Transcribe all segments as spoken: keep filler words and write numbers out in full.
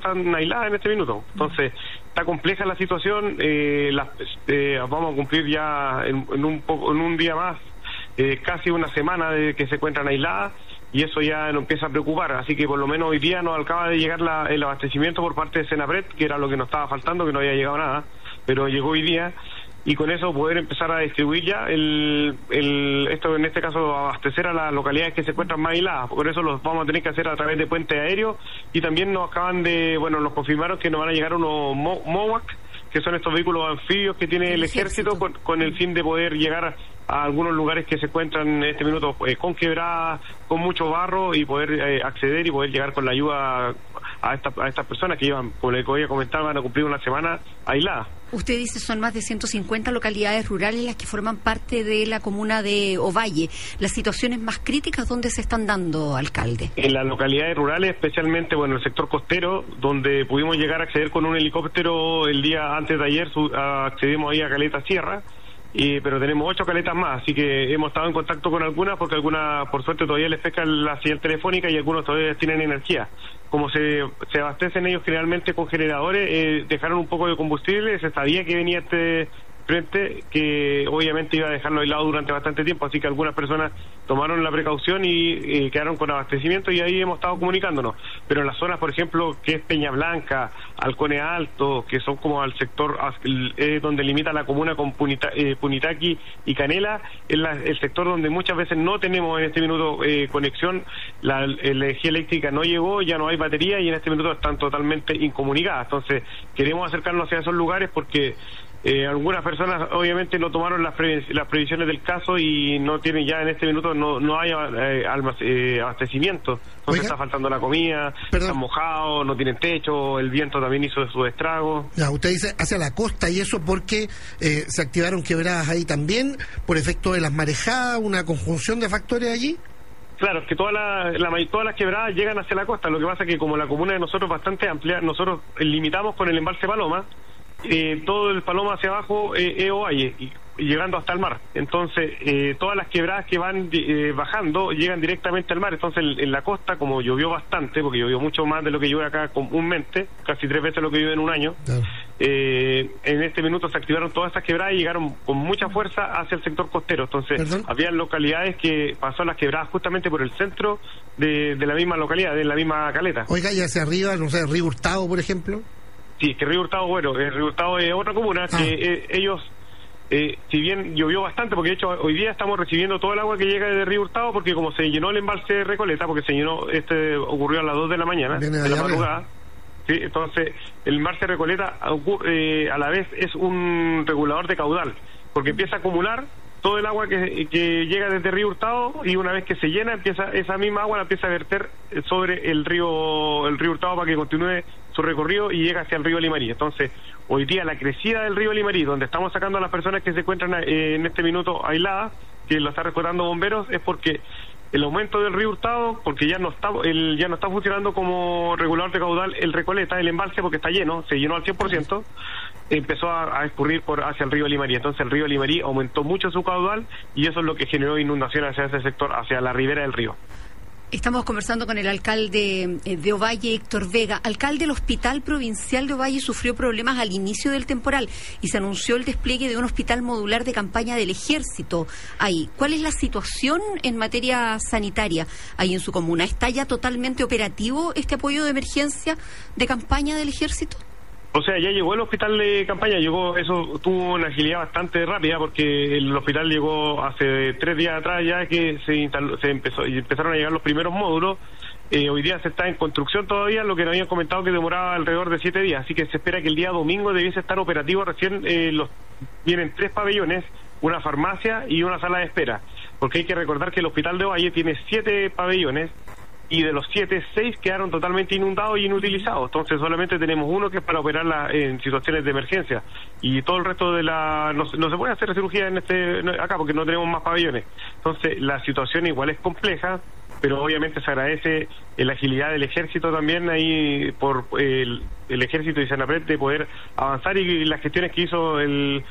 están aisladas en este minuto. Entonces, está compleja la situación, eh, las, eh, vamos a cumplir ya en, en, un poco, en un día más, eh, casi una semana de que se encuentran aisladas, y eso ya nos empieza a preocupar, así que por lo menos hoy día nos acaba de llegar la, el abastecimiento por parte de Senapred, que era lo que nos estaba faltando, que no había llegado nada, pero llegó hoy día, y con eso poder empezar a distribuir ya el, el esto en este caso abastecer a las localidades que se encuentran más aisladas. Por eso los vamos a tener que hacer a través de puentes aéreos, y también nos acaban de, bueno, nos confirmaron que nos van a llegar unos Mo MOWAC, que son estos vehículos anfibios que tiene el ejército, con, con el fin de poder llegar a, a algunos lugares que se encuentran en este minuto eh, con quebradas, con mucho barro, y poder eh, acceder y poder llegar con la ayuda a, esta, a estas personas que llevan, como les voy a comentar, van a cumplir una semana aisladas. Usted dice son más de ciento cincuenta localidades rurales las que forman parte de la comuna de Ovalle. ¿Las situaciones más críticas dónde se están dando, alcalde? En las localidades rurales, especialmente bueno, el sector costero, donde pudimos llegar a acceder con un helicóptero el día antes de ayer, su, a, accedimos ahí a Caleta Sierra, y, pero tenemos ocho caletas más, así que hemos estado en contacto con algunas, porque algunas, por suerte, todavía les pesca la señal telefónica y algunos todavía tienen energía. Como se, se abastecen ellos generalmente con generadores, eh, dejaron un poco de combustible, se sabía que venía este frente, que obviamente iba a dejarlo aislado durante bastante tiempo, así que algunas personas tomaron la precaución y eh, quedaron con abastecimiento, y ahí hemos estado comunicándonos. Pero en las zonas, por ejemplo, que es Peña Blanca, Halcones Alto, que son como al sector eh, donde limita la comuna con Punita, eh, Punitaqui y Canela, es la, el sector donde muchas veces no tenemos en este minuto eh, conexión, la, la energía eléctrica no llegó, ya no hay batería, y en este minuto están totalmente incomunicadas. Entonces queremos acercarnos hacia esos lugares porque Eh, algunas personas obviamente no tomaron las, pre las previsiones del caso y no tienen ya en este minuto, no no hay eh, almas, eh, abastecimiento. Entonces Oiga, está faltando la comida, perdón, están mojados, no tienen techo, el viento también hizo su estrago. Ya, usted dice hacia la costa, y eso porque eh, se activaron quebradas ahí también, por efecto de las marejadas, una conjunción de factores allí. Claro, es que toda la, la, todas las quebradas llegan hacia la costa. Lo que pasa es que como la comuna de nosotros es bastante amplia, nosotros limitamos con el embalse Paloma, Eh, todo el Paloma hacia abajo eh, es Ovalle, y, y llegando hasta el mar. Entonces eh, todas las quebradas que van eh, bajando llegan directamente al mar. Entonces en, en la costa, como llovió bastante, porque llovió mucho más de lo que llueve acá comúnmente, casi tres veces lo que llueve en un año, claro. eh, en este minuto se activaron todas estas quebradas y llegaron con mucha fuerza hacia el sector costero. Entonces ¿Perdón? había localidades que pasó las quebradas justamente por el centro de, de la misma localidad, de la misma caleta. Oiga, y hacia arriba, no sé, Río Hurtado, por ejemplo. Sí, que Río Hurtado, bueno, el Río Hurtado es otra comuna, ah. que eh, ellos, eh, si bien llovió bastante, porque de hecho hoy día estamos recibiendo todo el agua que llega de Río Hurtado, porque como se llenó el embalse de Recoleta, porque se llenó, este ocurrió a las dos de la mañana, de, de la madrugada, sí, entonces el embalse de Recoleta eh, a la vez es un regulador de caudal, porque empieza a acumular todo el agua que, que llega desde Río Hurtado, y una vez que se llena, empieza esa misma agua la empieza a verter sobre el río el río Hurtado para que continúe su recorrido y llega hacia el río Limarí. Entonces, hoy día la crecida del río Limarí, donde estamos sacando a las personas que se encuentran eh, en este minuto aisladas, que lo está rescatando bomberos, es porque el aumento del río Hurtado, porque ya no está el, ya no está funcionando como regulador de caudal el Recoleta, el embalse, porque está lleno, se llenó al cien por ciento, empezó a, a escurrir por hacia el río Limarí. Entonces el río Limarí aumentó mucho su caudal, y eso es lo que generó inundaciones hacia ese sector, hacia la ribera del río. Estamos conversando con el alcalde de Ovalle, Héctor Vega. Alcalde, el Hospital Provincial de Ovalle sufrió problemas al inicio del temporal y se anunció el despliegue de un hospital modular de campaña del Ejército ahí. ¿Cuál es la situación en materia sanitaria ahí en su comuna? ¿Está ya totalmente operativo este apoyo de emergencia de campaña del Ejército? O sea, ya llegó el hospital de campaña, llegó, eso tuvo una agilidad bastante rápida, porque el hospital llegó hace tres días atrás ya que se instaló, se empezó y empezaron a llegar los primeros módulos. Eh, hoy día se está en construcción todavía, lo que nos habían comentado que demoraba alrededor de siete días, así que se espera que el día domingo debiese estar operativo. Recién eh, los vienen tres pabellones, una farmacia y una sala de espera, porque hay que recordar que el hospital de Ovalle tiene siete pabellones, y de los siete, seis quedaron totalmente inundados y inutilizados. Entonces solamente tenemos uno que es para operarla en situaciones de emergencia, y todo el resto de la... No, no se puede hacer cirugía en este acá porque no tenemos más pabellones. Entonces la situación igual es compleja, pero obviamente se agradece la agilidad del Ejército también ahí, por el, el Ejército y Senapred, de poder avanzar, y las gestiones que hizo el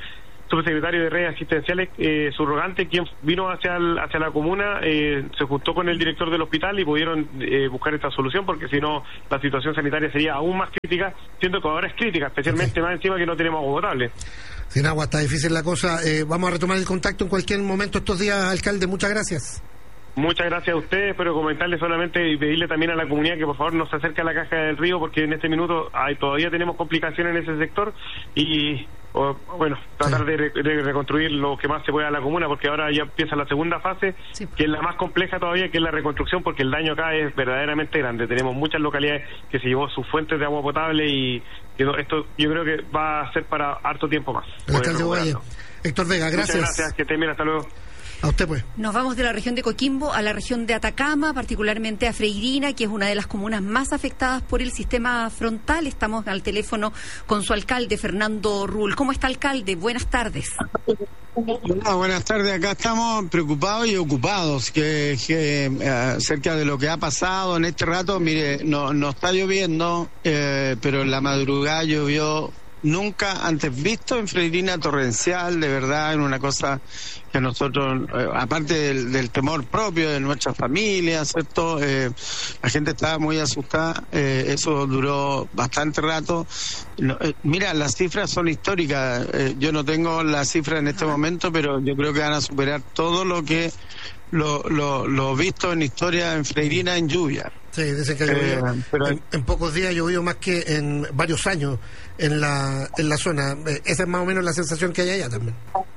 subsecretario de redes asistenciales eh, subrogante, quien vino hacia el, hacia la comuna, eh, se juntó con el director del hospital y pudieron eh, buscar esta solución, porque si no la situación sanitaria sería aún más crítica, siendo que ahora es crítica, especialmente okay. más encima que no tenemos agua potable. Sin agua está difícil la cosa. Eh, vamos a retomar el contacto en cualquier momento estos días, alcalde. Muchas gracias. Muchas gracias a ustedes, pero comentarle solamente y pedirle también a la comunidad que por favor no se acerque a la Caja del Río, porque en este minuto hay, todavía tenemos complicaciones en ese sector y o, bueno, tratar sí. de, re, de reconstruir lo que más se pueda a la comuna, porque ahora ya empieza la segunda fase, sí. que es la más compleja todavía, que es la reconstrucción, porque el daño acá es verdaderamente grande. Tenemos muchas localidades que se llevó sus fuentes de agua potable y que no, esto yo creo que va a ser para harto tiempo más. El alcalde Valle. Héctor Vega, gracias. Muchas gracias, que estén bien, hasta luego. A usted, pues. Nos vamos de la región de Coquimbo a la región de Atacama, particularmente a Freirina, que es una de las comunas más afectadas por el sistema frontal. Estamos al teléfono con su alcalde, Fernando Rull. ¿Cómo está, alcalde? Buenas tardes. Hola, buenas tardes. Acá estamos preocupados y ocupados que, que eh, acerca de lo que ha pasado en este rato. Mire, no, no está lloviendo, eh, pero en la madrugada llovió nunca antes visto en Freirina, torrencial, de verdad, en una cosa que nosotros, eh, aparte del, del temor propio de nuestras familias, ¿cierto? Eh, la gente estaba muy asustada, eh, eso duró bastante rato. No, eh, mira, las cifras son históricas, eh, yo no tengo la cifra en este momento, pero yo creo que van a superar todo lo que lo, lo, lo visto en historia en Freirina en lluvia. Sí, dicen que ha llovido, eh, pero... en, en pocos días ha llovido más que en varios años en la en la zona. Eh, esa es más o menos la sensación que hay allá también.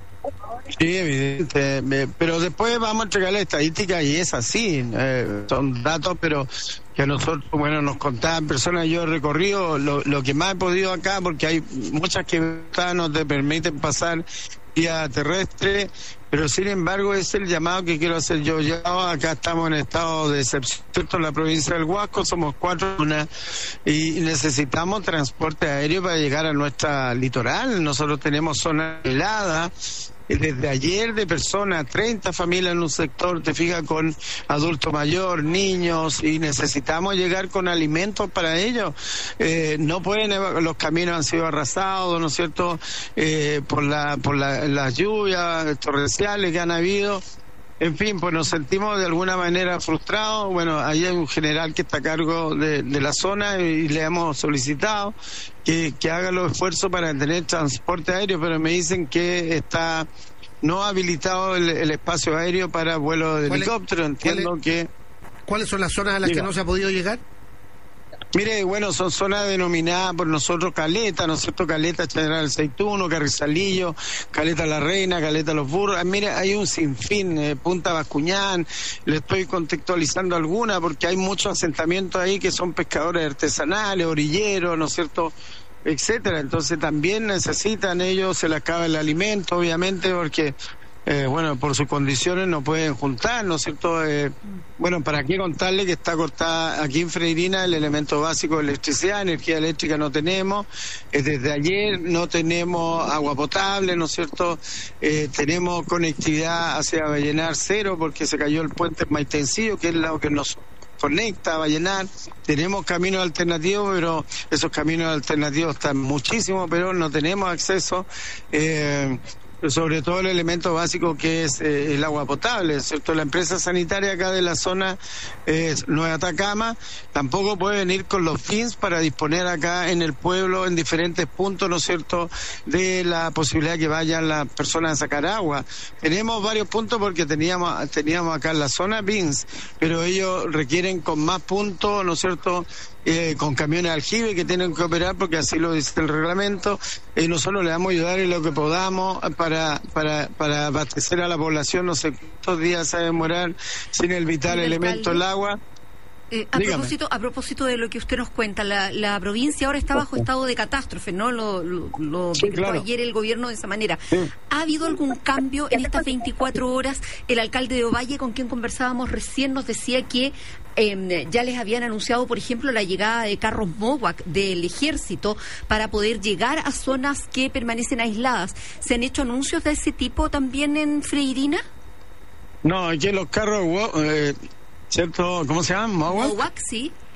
Sí, evidente, pero después vamos a entregar la estadística y es así, eh, son datos, pero que a nosotros, bueno, nos contaban personas. Yo he recorrido lo, lo que más he podido acá, porque hay muchas que no te permiten pasar vía terrestre, pero sin embargo es el llamado que quiero hacer yo. Ya acá estamos en estado de excepción en la provincia del Huasco, somos cuatro una, y necesitamos transporte aéreo para llegar a nuestra litoral. Nosotros tenemos zona helada desde ayer de personas, treinta familias en un sector, te fijas, con adulto mayor, niños, y necesitamos llegar con alimentos para ellos. Eh, no pueden, los caminos han sido arrasados, ¿no es cierto?, eh, por la por la, las lluvias torrenciales que han habido. En fin, pues nos sentimos de alguna manera frustrados. Bueno, ahí hay un general que está a cargo de, de la zona y le hemos solicitado que, que haga los esfuerzos para tener transporte aéreo, pero me dicen que está no habilitado el, el espacio aéreo para vuelo de helicóptero. Entiendo ¿cuál es, que... ¿Cuáles son las zonas a las Diga. que no se ha podido llegar? Mire, bueno, son zonas denominadas por nosotros Caleta, ¿no es cierto? Caleta, General Aceituno, Carrizalillo, Caleta La Reina, Caleta Los Burros. Mire, hay un sinfín, eh, Punta Bascuñán, le estoy contextualizando alguna porque hay muchos asentamientos ahí que son pescadores artesanales, orilleros, ¿no es cierto?, etcétera. Entonces también necesitan ellos, se les acaba el alimento, obviamente, porque... Eh, bueno, por sus condiciones no pueden juntar, ¿no es cierto? Eh, bueno, ¿para qué contarle que está cortada aquí en Freirina el elemento básico de electricidad? Energía eléctrica no tenemos, eh, desde ayer no tenemos agua potable, ¿no es cierto? Eh, tenemos conectividad hacia Vallenar cero porque se cayó el puente Maitencillo, que es lo que nos conecta a Vallenar. Tenemos caminos alternativos, pero esos caminos alternativos están muchísimos, pero no tenemos acceso. Eh, sobre todo el elemento básico que es eh, el agua potable, ¿cierto? La empresa sanitaria acá de la zona eh, Nueva Atacama tampoco puede venir con los F I N S para disponer acá en el pueblo, en diferentes puntos, ¿no es cierto?, de la posibilidad que vayan las personas a sacar agua. Tenemos varios puntos porque teníamos teníamos acá en la zona F I N S, pero ellos requieren con más puntos, ¿no es cierto?, Eh, con camiones aljibe que tienen que operar porque así lo dice el reglamento, y nosotros le vamos a ayudar en lo que podamos para para para abastecer a la población. No sé cuántos días se va a demorar sin el vital el elemento el agua. Eh, a propósito a propósito de lo que usted nos cuenta, la, la provincia ahora está bajo estado de catástrofe, ¿no? Lo, lo, lo sí, decretó claro. ayer el gobierno de esa manera. Sí. ¿Ha habido algún cambio en estas veinticuatro horas? El alcalde de Ovalle, con quien conversábamos recién, nos decía que Eh, ya les habían anunciado, por ejemplo, la llegada de carros MOWAC del ejército para poder llegar a zonas que permanecen aisladas. ¿Se han hecho anuncios de ese tipo también en Freirina? No, aquí los carros, eh, ¿cierto? ¿Cómo se llaman? ¿MOWAC? MOWAC, sí.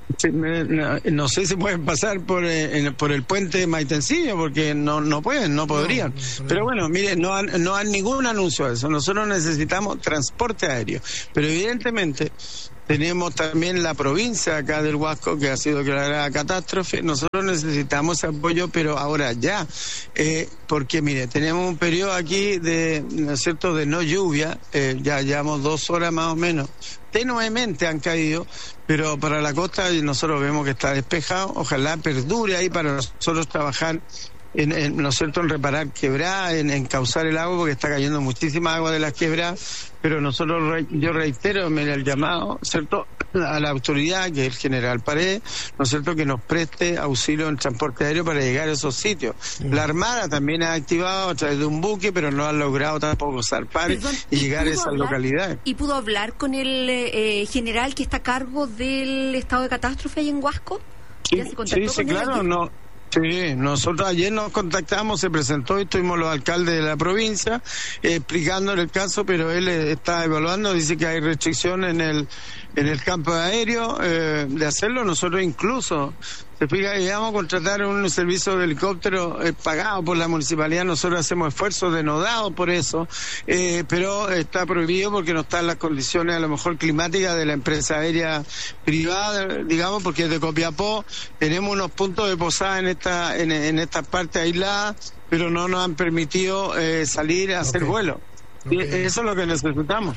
Sí, no, no sé si pueden pasar por eh, por el puente Maitencillo, porque no no pueden, no podrían. No, no, pero bueno, mire, no han, no han ningún anuncio de eso. Nosotros necesitamos transporte aéreo, pero evidentemente tenemos también la provincia acá del Huasco que ha sido declarada catástrofe. Nosotros necesitamos apoyo, pero ahora ya, eh, porque mire, tenemos un periodo aquí de, ¿no es cierto?, de no lluvia, eh, ya llevamos dos horas más o menos, tenuemente han caído, pero para la costa nosotros vemos que está despejado. Ojalá perdure ahí para nosotros trabajar en, en, ¿no es cierto?, en reparar quebradas, en encauzar el agua, porque está cayendo muchísima agua de las quebradas. Pero nosotros, yo reitero el llamado, ¿cierto?, a la autoridad, que es el general Paredes, ¿no es cierto?, que nos preste auxilio en transporte aéreo para llegar a esos sitios. Mm. La Armada también ha activado a través de un buque, pero no ha logrado tampoco zarpar Perdón, y, y llegar a esas hablar, localidades. ¿Y pudo hablar con el eh, general que está a cargo del estado de catástrofe ahí en Huasco? Sí, sí, sí claro, no... Sí, nosotros ayer nos contactamos, se presentó y estuvimos los alcaldes de la provincia eh, explicándole el caso, pero él eh, está evaluando, dice que hay restricciones en el en el campo aéreo eh, de hacerlo. Nosotros incluso, se fija, íbamos a contratar un servicio de helicóptero eh, pagado por la municipalidad. Nosotros hacemos esfuerzos denodados por eso, eh, pero está prohibido porque no están las condiciones a lo mejor climáticas de la empresa aérea privada, digamos, porque es de Copiapó. Tenemos unos puntos de posada en esta en, en esta parte aislada, pero no nos han permitido eh, salir a hacer okay. vuelo. Okay. Eso es lo que necesitamos.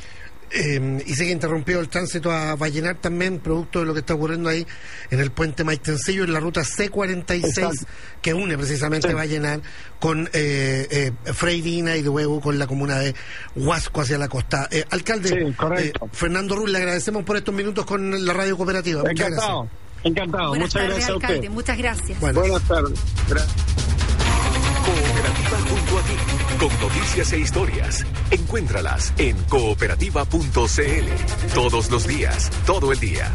Eh, y sigue interrumpido el tránsito a Vallenar también, producto de lo que está ocurriendo ahí en el puente Maitencillo, en la ruta C cuarenta y seis, exacto, que une precisamente sí. Vallenar con eh, eh, Freirina y luego con la comuna de Huasco hacia la costa. Eh, alcalde, sí, eh, Fernando Rull, le agradecemos por estos minutos con la radio cooperativa. Muchas encantado, gracias. Encantado, Buenas muchas tardes, gracias alcalde, a usted. Muchas gracias. Buenas, Buenas tardes. Gracias. Cooperativa junto a ti, con noticias e historias. Encuéntralas en cooperativa punto c l. Todos los días, todo el día.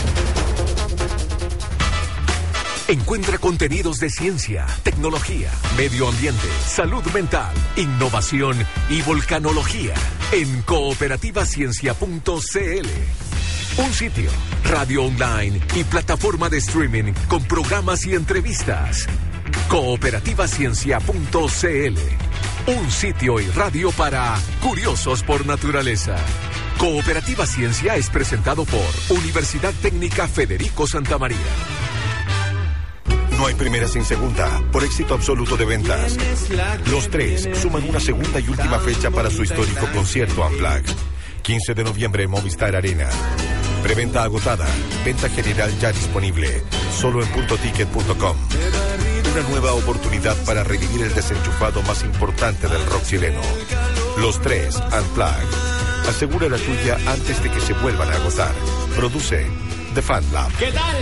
Encuentra contenidos de ciencia, tecnología, medio ambiente, salud mental, innovación y volcanología en cooperativa ciencia punto c l. Un sitio, radio online y plataforma de streaming con programas y entrevistas. cooperativa ciencia punto c l. Un sitio y radio para curiosos por naturaleza. Cooperativa Ciencia es presentado por Universidad Técnica Federico Santa María. No hay primera sin segunda, por éxito absoluto de ventas. Los Tres suman una segunda y última fecha para su histórico concierto Unplugged. quince de noviembre en Movistar Arena. Preventa agotada, venta general ya disponible, solo en punto ticket punto com. Una nueva oportunidad para revivir el desenchufado más importante del rock chileno. Los Tres Unplugged. Asegura la tuya antes de que se vuelvan a agotar. Produce The Fan Lab. ¿Qué tal?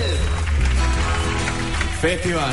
Festival.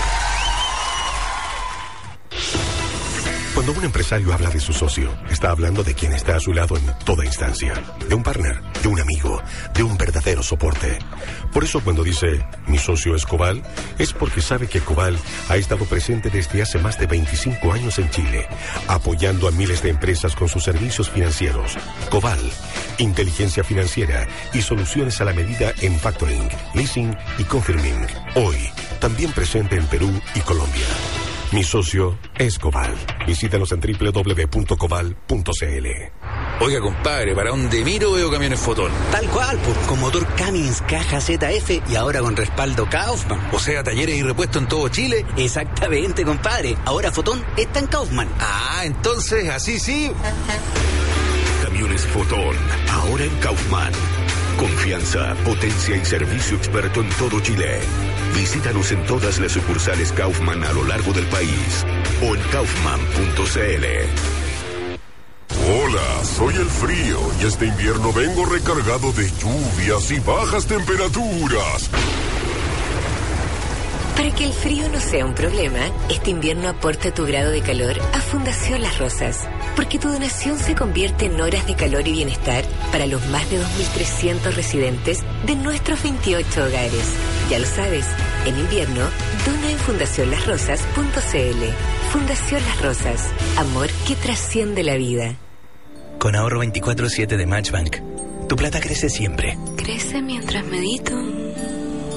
Cuando un empresario habla de su socio, está hablando de quien está a su lado en toda instancia. De un partner, de un amigo, de un verdadero soporte. Por eso cuando dice, mi socio es Coval, es porque sabe que Coval ha estado presente desde hace más de veinticinco años en Chile, apoyando a miles de empresas con sus servicios financieros. Coval, inteligencia financiera y soluciones a la medida en factoring, leasing y confirming. Hoy, también presente en Perú y Colombia. Mi socio es Coval. Visítanos en doble u doble u doble u punto coval punto c l. Oiga, compadre, ¿para dónde miro veo camiones Fotón? Tal cual, pues, con motor Cummins, caja Z F y ahora con respaldo Kaufman. O sea, talleres y repuestos en todo Chile. Exactamente, compadre. Ahora Fotón está en Kaufman. Ah, entonces, así sí. Camiones Fotón, ahora en Kaufman. Confianza, potencia y servicio experto en todo Chile. Visítanos en todas las sucursales Kaufman a lo largo del país o en kaufman punto c l. Hola, soy el frío y este invierno vengo recargado de lluvias y bajas temperaturas. Para que el frío no sea un problema, este invierno aporta tu grado de calor a Fundación Las Rosas, porque tu donación se convierte en horas de calor y bienestar para los más de dos mil trescientos residentes de nuestros veintiocho hogares. Ya lo sabes, en invierno, dona en fundación las rosas punto c l. Fundación Las Rosas, amor que trasciende la vida. Con ahorro veinticuatro siete de Matchbank, tu plata crece siempre. Crece mientras medito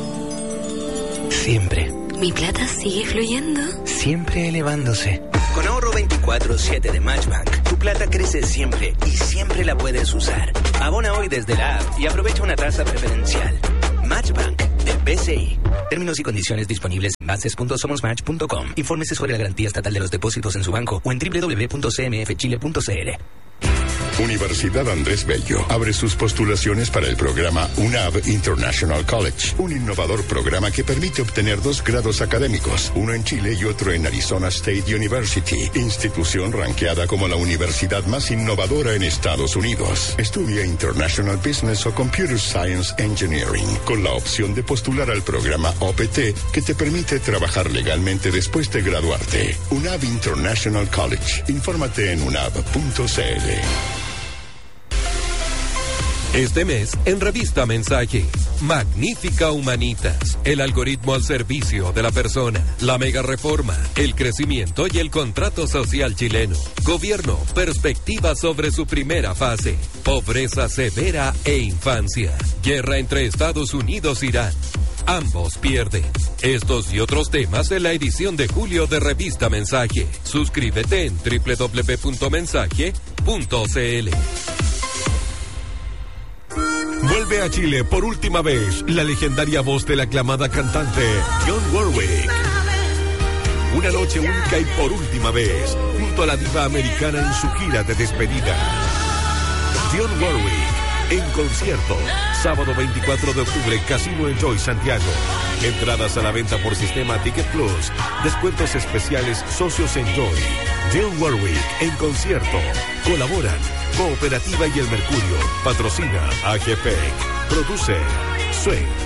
Siempre. ¿Mi plata sigue fluyendo? Siempre elevándose. Con ahorro veinticuatro siete de Matchbank, tu plata crece siempre y siempre la puedes usar. Abona hoy desde la app y aprovecha una tasa preferencial. Matchbank del B C I. Términos y condiciones disponibles en bases punto somosmatch punto com. Infórmese sobre la garantía estatal de los depósitos en su banco o en doble u doble u doble u punto c m f chile punto c l. Universidad Andrés Bello abre sus postulaciones para el programa U N A B International College, un innovador programa que permite obtener dos grados académicos, uno en Chile y otro en Arizona State University, institución ranqueada como la universidad más innovadora en Estados Unidos. Estudia International Business o Computer Science Engineering, con la opción de postular al programa O P T que te permite trabajar legalmente después de graduarte. U N A B International College. Infórmate en unab punto c l. Este mes, en Revista Mensaje, Magnífica Humanitas, el algoritmo al servicio de la persona, la mega reforma, el crecimiento y el contrato social chileno, gobierno, perspectiva sobre su primera fase, pobreza severa e infancia, guerra entre Estados Unidos e Irán. Ambos pierden. Estos y otros temas en la edición de julio de Revista Mensaje. Suscríbete en doble u doble u doble u punto mensaje punto c l. Vuelve a Chile por última vez la legendaria voz de la aclamada cantante Dionne Warwick. Una noche única y por última vez, junto a la diva americana en su gira de despedida. Dionne Warwick en concierto, sábado veinticuatro de octubre, Casino Enjoy Santiago. Entradas a la venta por sistema Ticket Plus. Descuentos especiales Socios Enjoy. Dionne Warwick en concierto. Colaboran Cooperativa y El Mercurio. Patrocina A G P E C. Produce Swing.